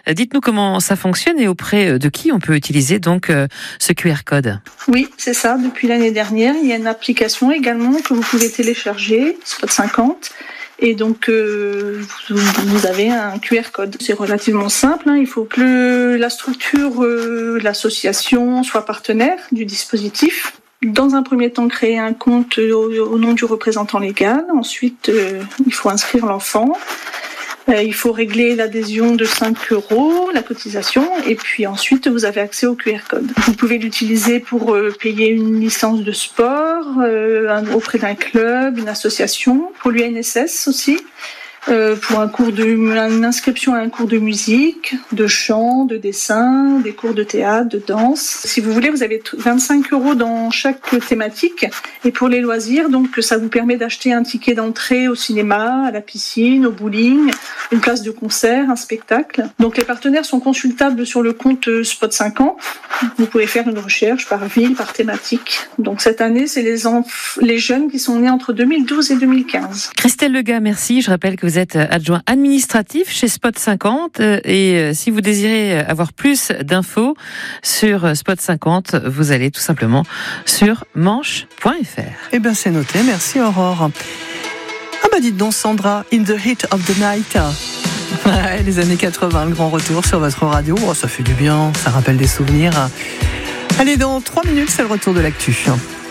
Dites-nous comment ça fonctionne et auprès de qui on peut utiliser donc ce QR code. Oui, c'est ça. Depuis l'année dernière, il y a une application également que vous pouvez télécharger, Spot 50. Et donc, vous avez un QR code. C'est relativement simple. Il faut que la structure, l'association soit partenaire du dispositif. Dans un premier temps, créer un compte au nom du représentant légal. Ensuite, il faut inscrire l'enfant. Il faut régler l'adhésion de 5 €, la cotisation, et puis ensuite vous avez accès au QR code. Vous pouvez l'utiliser pour payer une licence de sport auprès d'un club, une association, pour l'UNSS aussi, pour une inscription à un cours de musique, de chant, de dessin, des cours de théâtre, de danse. Si vous voulez, vous avez 25 € dans chaque thématique. Et pour les loisirs, donc ça vous permet d'acheter un ticket d'entrée au cinéma, à la piscine, au bowling, une place de concert, un spectacle. Donc les partenaires sont consultables sur le compte Spot 50. Vous pouvez faire une recherche par ville, par thématique. Donc cette année, c'est les jeunes qui sont nés entre 2012 et 2015. Christelle Lega, merci. Je rappelle que vous êtes adjoint administratif chez Spot 50 et si vous désirez avoir plus d'infos sur Spot 50, vous allez tout simplement sur manche.fr. Eh bien c'est noté, merci Aurore. Ah bah dites donc Sandra, In the Heat of the Night. Ouais, les années 80, le grand retour sur votre radio. Oh, ça fait du bien, ça rappelle des souvenirs. Allez, dans 3 minutes, c'est le retour de l'actu.